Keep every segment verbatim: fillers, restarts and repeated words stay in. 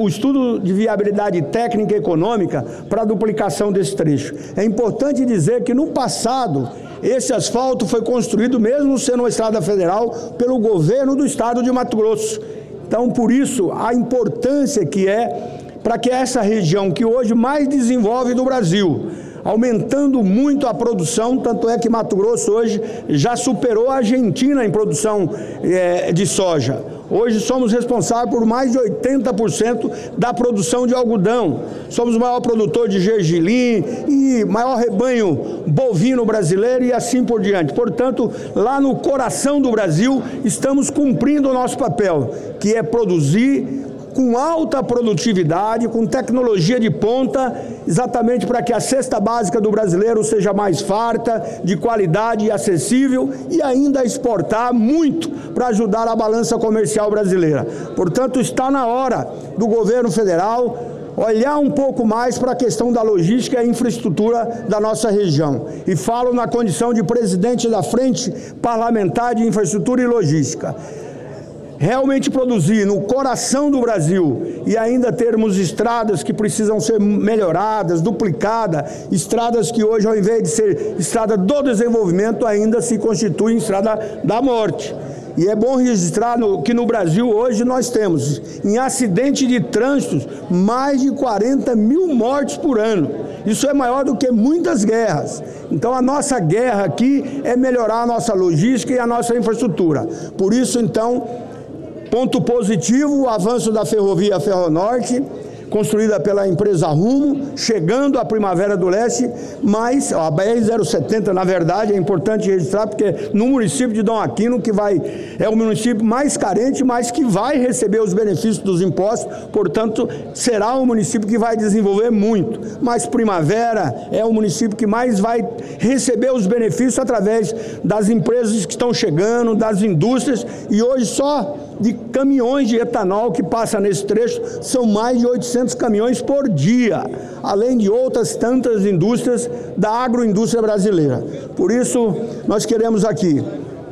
o estudo de viabilidade técnica e econômica para a duplicação desse trecho. É importante dizer que no passado esse asfalto foi construído, mesmo sendo uma estrada federal, pelo governo do estado de Mato Grosso. Então, por isso, a importância que é para que essa região que hoje mais desenvolve do Brasil, aumentando muito a produção, tanto é que Mato Grosso hoje já superou a Argentina em produção é, de soja. Hoje somos responsáveis por mais de oitenta por cento da produção de algodão. Somos o maior produtor de gergelim e maior rebanho bovino brasileiro e assim por diante. Portanto, lá no coração do Brasil, estamos cumprindo o nosso papel, que é produzir com alta produtividade, com tecnologia de ponta, exatamente para que a cesta básica do brasileiro seja mais farta, de qualidade e acessível, e ainda exportar muito para ajudar a balança comercial brasileira. Portanto, está na hora do governo federal olhar um pouco mais para a questão da logística e infraestrutura da nossa região. E falo na condição de presidente da Frente Parlamentar de Infraestrutura e Logística. Realmente produzir no coração do Brasil e ainda termos estradas que precisam ser melhoradas, duplicadas, estradas que hoje, ao invés de ser estrada do desenvolvimento, ainda se constituem estrada da morte. E é bom registrar no, que no Brasil hoje nós temos, em acidente de trânsito, mais de quarenta mil mortes por ano. Isso é maior do que muitas guerras. Então a nossa guerra aqui é melhorar a nossa logística e a nossa infraestrutura. Por isso, então, ponto positivo, o avanço da ferrovia Ferronorte, construída pela empresa Rumo, chegando à Primavera do Leste, mas a B R zero setenta, na verdade, é importante registrar, porque no município de Dom Aquino, que vai, é o município mais carente, mas que vai receber os benefícios dos impostos, portanto, será um município que vai desenvolver muito. Mas Primavera é o município que mais vai receber os benefícios através das empresas que estão chegando, das indústrias, e hoje só de caminhões de etanol que passa nesse trecho, são mais de oitocentos caminhões por dia, além de outras tantas indústrias da agroindústria brasileira. Por isso, nós queremos aqui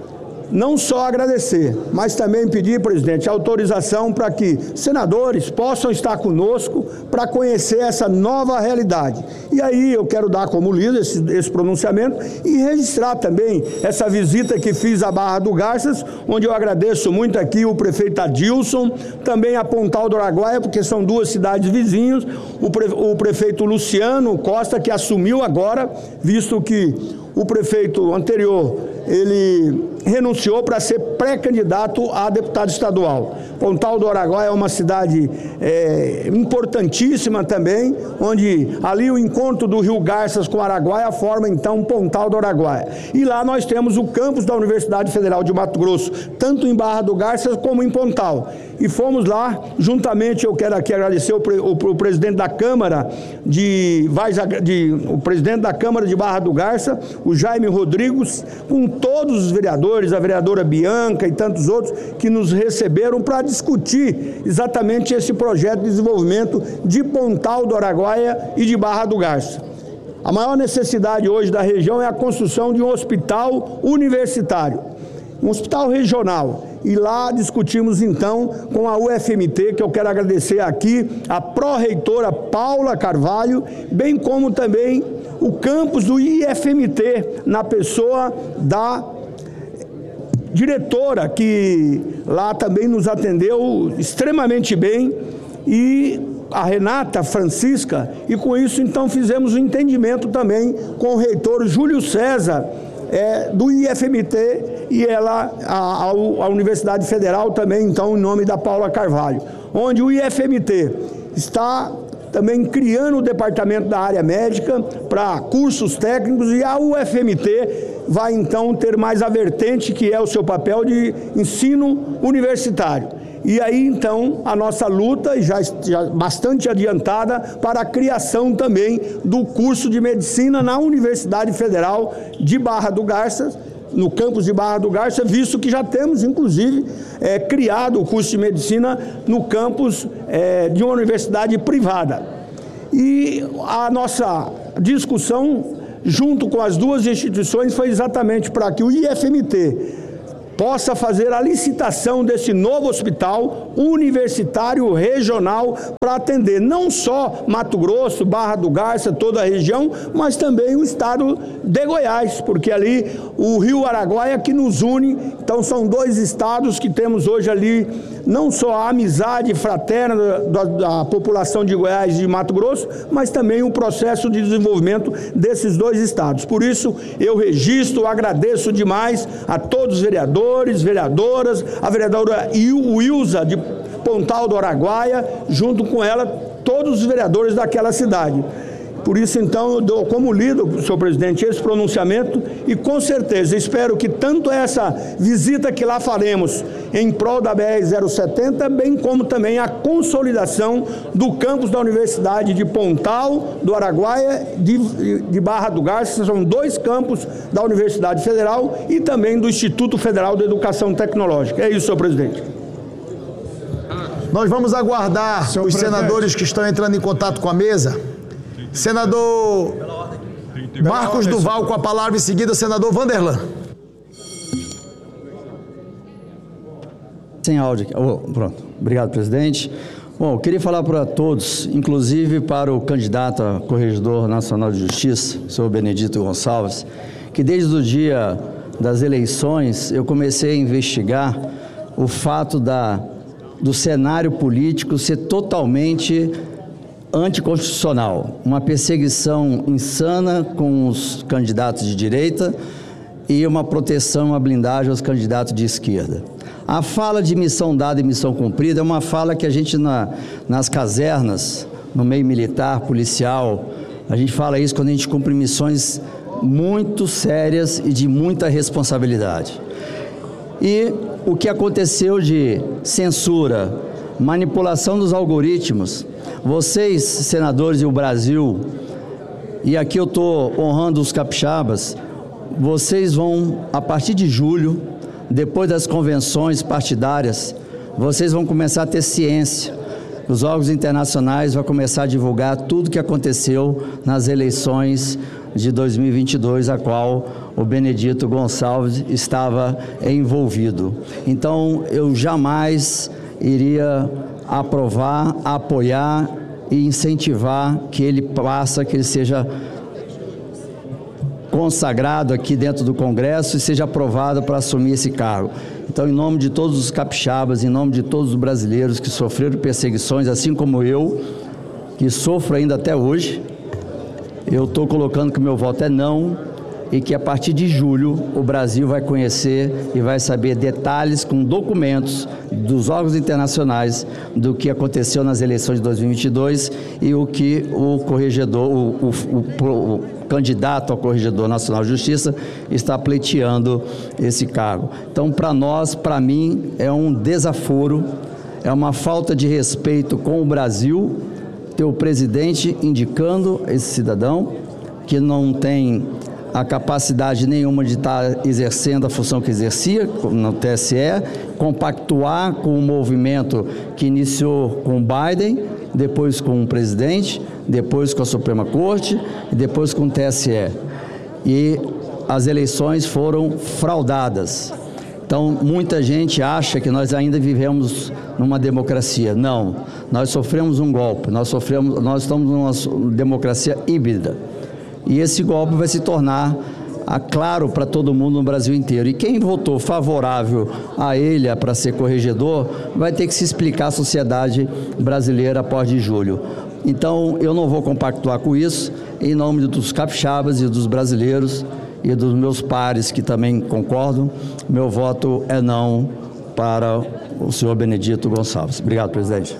não só agradecer, mas também pedir, presidente, autorização para que senadores possam estar conosco para conhecer essa nova realidade. E aí eu quero dar como líder esse, esse pronunciamento e registrar também essa visita que fiz à Barra do Garças, onde eu agradeço muito aqui o prefeito Adilson, também a Pontal do Araguaia, porque são duas cidades vizinhas, o, pre, o prefeito Luciano Costa, que assumiu agora, visto que o prefeito anterior, ele renunciou para ser pré-candidato a deputado estadual. Pontal do Araguaia é uma cidade é, importantíssima também, onde ali o encontro do Rio Garças com Araguaia forma então Pontal do Araguaia. E lá nós temos o campus da Universidade Federal de Mato Grosso, tanto em Barra do Garças como em Pontal. E fomos lá, juntamente, eu quero aqui agradecer o, o, o presidente da Câmara de, de o presidente da Câmara de Barra do Garça, o Jaime Rodrigues, com todos os vereadores, a vereadora Bianca e tantos outros que nos receberam para discutir exatamente esse projeto de desenvolvimento de Pontal do Araguaia e de Barra do Garça. A maior necessidade hoje da região é a construção de um hospital universitário, um hospital regional. E lá discutimos então com a U F M T, que eu quero agradecer aqui, a pró-reitora Paula Carvalho, bem como também o campus do I F M T, na pessoa da diretora, que lá também nos atendeu extremamente bem, e a Renata Francisca, e com isso então fizemos um entendimento também com o reitor Júlio César, É, do I F M T, e ela, a, a Universidade Federal também, então, em nome da Paula Carvalho, onde o I F M T está também criando o departamento da área médica para cursos técnicos, e a U F M T vai então ter mais a vertente, que é o seu papel de ensino universitário. E aí, então, a nossa luta, já, já bastante adiantada, para a criação também do curso de medicina na Universidade Federal de Barra do Garças, no campus de Barra do Garça, visto que já temos, inclusive, é, criado o curso de medicina no campus é, de uma universidade privada. E a nossa discussão, junto com as duas instituições, foi exatamente para que o I F M T possa fazer a licitação desse novo hospital universitário regional para atender não só Mato Grosso, Barra do Garça, toda a região, mas também o estado de Goiás, porque ali o Rio Araguaia que nos une. Então são dois estados que temos hoje ali não só a amizade fraterna da, da população de Goiás e de Mato Grosso, mas também o processo de desenvolvimento desses dois estados. Por isso eu registro, agradeço demais a todos os vereadores, vereadoras, a vereadora Wilza de Pontal do Araguaia, junto com ela todos os vereadores daquela cidade. Por isso, então, eu dou como lido, senhor presidente, esse pronunciamento e, com certeza, espero que tanto essa visita que lá faremos em prol da B R zero setenta, bem como também a consolidação do campus da Universidade de Pontal do Araguaia, de, de Barra do Garça, são dois campos da Universidade Federal e também do Instituto Federal de Educação Tecnológica. É isso, senhor presidente. Nós vamos aguardar senhor os presidente. senadores que estão entrando em contato com a mesa. Senador Marcos Duval com a palavra, em seguida, senador Vanderlan. Sem áudio aqui. Oh, pronto. Obrigado, presidente. Bom, eu queria falar para todos, inclusive para o candidato a Corregedor Nacional de Justiça, o senhor Benedito Gonçalves, que desde o dia das eleições eu comecei a investigar o fato da, do cenário político ser totalmente anticonstitucional, uma perseguição insana com os candidatos de direita e uma proteção, uma blindagem aos candidatos de esquerda. A fala de missão dada e missão cumprida é uma fala que a gente na, nas casernas, no meio militar, policial, a gente fala isso quando a gente cumpre missões muito sérias e de muita responsabilidade. E o que aconteceu de censura, manipulação dos algoritmos, vocês, senadores e o Brasil, e aqui eu estou honrando os capixabas, vocês vão, a partir de julho, depois das convenções partidárias, vocês vão começar a ter ciência. Os órgãos internacionais vão começar a divulgar tudo o que aconteceu nas eleições de dois mil e vinte e dois, a qual o Benedito Gonçalves estava envolvido. Então, eu jamais iria aprovar, apoiar e incentivar que ele passe, que ele seja consagrado aqui dentro do Congresso e seja aprovado para assumir esse cargo. Então, em nome de todos os capixabas, em nome de todos os brasileiros que sofreram perseguições, assim como eu, que sofro ainda até hoje, eu estou colocando que o meu voto é não, e que a partir de julho o Brasil vai conhecer e vai saber detalhes com documentos dos órgãos internacionais do que aconteceu nas eleições de dois mil e vinte e dois e o que o corregedor, o, o, o, o candidato ao Corregedor Nacional de Justiça está pleiteando esse cargo. Então, para nós, para mim, é um desaforo, é uma falta de respeito com o Brasil ter o presidente indicando esse cidadão que não tem a capacidade nenhuma de estar exercendo a função que exercia no T S E, compactuar com o movimento que iniciou com o Biden, depois com o presidente, depois com a Suprema Corte e depois com o T S E. E as eleições foram fraudadas. Então, muita gente acha que nós ainda vivemos numa democracia. Não, nós sofremos um golpe, nós, sofremos, nós estamos numa democracia híbrida. E esse golpe vai se tornar ah, claro para todo mundo no Brasil inteiro. E quem votou favorável a ele para ser corregedor vai ter que se explicar à sociedade brasileira após de julho. Então, eu não vou compactuar com isso, em nome dos capixabas e dos brasileiros e dos meus pares que também concordam, meu voto é não para o senhor Benedito Gonçalves. Obrigado, presidente.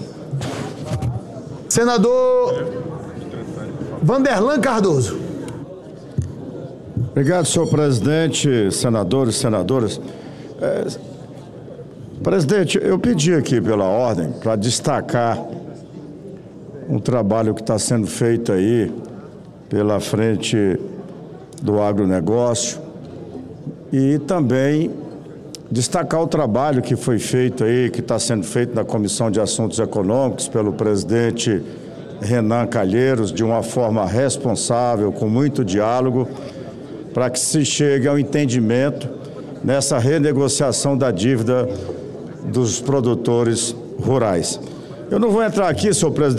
Senador Vanderlan Cardoso. Obrigado, senhor presidente, senadores e senadoras. É, presidente, eu pedi aqui pela ordem para destacar um trabalho que está sendo feito aí pela frente do agronegócio e também destacar o trabalho que foi feito aí, que está sendo feito na Comissão de Assuntos Econômicos pelo presidente Renan Calheiros, de uma forma responsável, com muito diálogo, para que se chegue ao entendimento nessa renegociação da dívida dos produtores rurais. Eu não vou entrar aqui, senhor presidente,